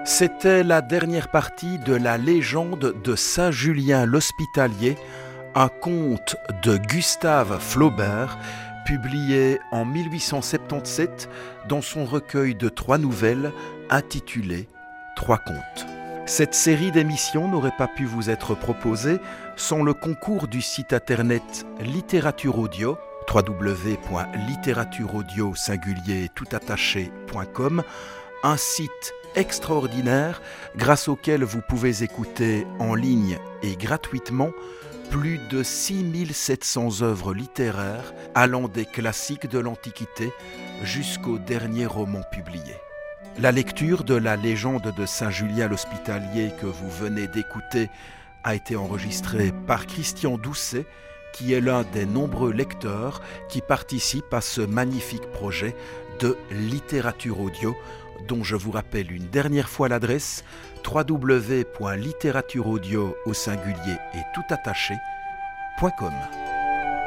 C'était la dernière partie de la légende de Saint-Julien l'Hospitalier, un conte de Gustave Flaubert, publié en 1877 dans son recueil de 3 nouvelles intitulé « 3 contes ». Cette série d'émissions n'aurait pas pu vous être proposée sans le concours du site internet Littérature Audio, www.literatureaudio.com, un site extraordinaire grâce auquel vous pouvez écouter en ligne et gratuitement plus de 6700 œuvres littéraires allant des classiques de l'Antiquité jusqu'aux derniers romans publiés. La lecture de la légende de Saint-Julien l'Hospitalier que vous venez d'écouter a été enregistrée par Christian Doucet, qui est l'un des nombreux lecteurs qui participent à ce magnifique projet de littérature audio, dont je vous rappelle une dernière fois l'adresse www.literatureaudio.com.